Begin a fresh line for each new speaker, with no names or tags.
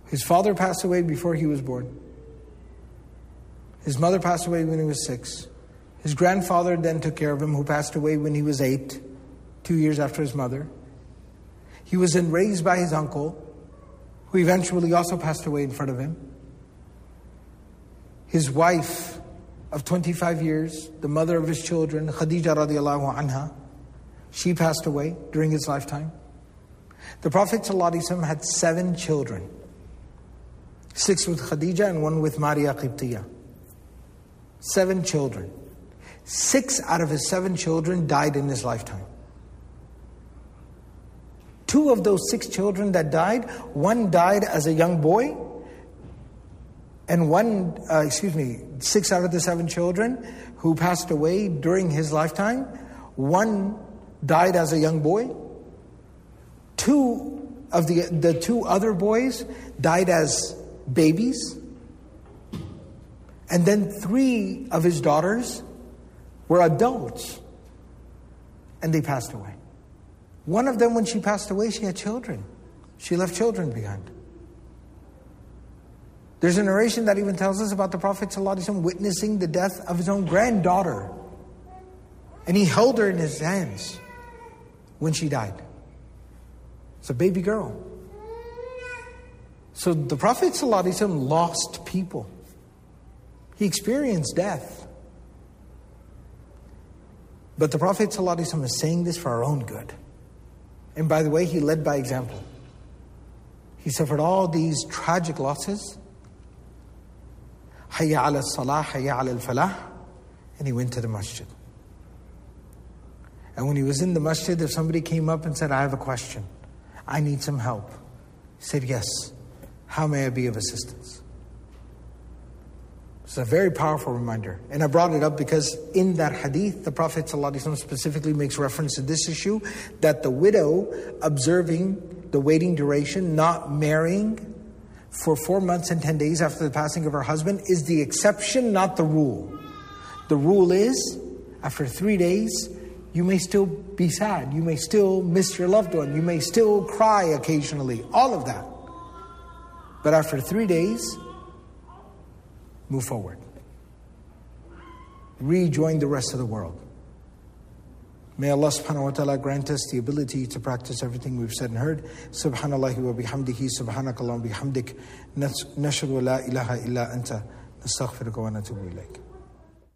His father passed away before he was born. His mother passed away when he was 6. His grandfather then took care of him, who passed away when he was 8, 2 years after his mother. He was then raised by his uncle, who eventually also passed away in front of him. His wife of 25 years, the mother of his children, Khadija radiallahu anha, she passed away during his lifetime. The Prophet ﷺ had 7 children. 6 with Khadija and 1 with Maria Qibtiyya. 7 children. 6 out of his 7 children died in his lifetime. 2 of those 6 children that died, one died as a young boy, and 6 out of the 7 children who passed away during his lifetime, 1 died as a young boy. 2 of the 2 other boys died as babies. And then 3 of his daughters were adults, and they passed away. One of them, when she passed away, she had children. She left children behind. There's a narration that even tells us about the Prophet ﷺ witnessing the death of his own granddaughter. And he held her in his hands when she died. It's a baby girl. So the Prophet ﷺ lost people. He experienced death. But the Prophet ﷺ is saying this for our own good. And by the way, he led by example. He suffered all these tragic losses. Hayya ala salah, hayya ala al-falah. And he went to the masjid. And when he was in the masjid, if somebody came up and said, I have a question, I need some help, he said, yes. How may I be of assistance? It's a very powerful reminder. And I brought it up because in that hadith, the Prophet ﷺ specifically makes reference to this issue, that the widow observing the waiting duration, not marrying for 4 months and 10 days after the passing of her husband, is the exception, not the rule. The rule is, after 3 days, you may still be sad. You may still miss your loved one. You may still cry occasionally. All of that. But after 3 days, move forward. Rejoin the rest of the world. May Allah subhanahu wa ta'ala grant us the ability to practice everything we've said and heard. Subhanallah wa bihamdihi, subhanakallah wa bihamdik, nashhadu wa la ilaha illa anta, nastaghfiruka wa natubu ilayk.